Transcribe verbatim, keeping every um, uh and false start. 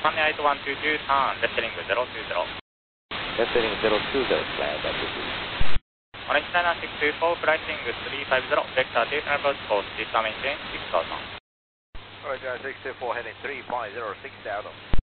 Japan eight one two two, turn, left heading zero two zero. Left heading zero two zero, flag, that's it. Orange nine six two four, flighting three five zero, vector two, airport course, distant maintain six thousand. Orange nine six two four, heading three five zero, six thousand.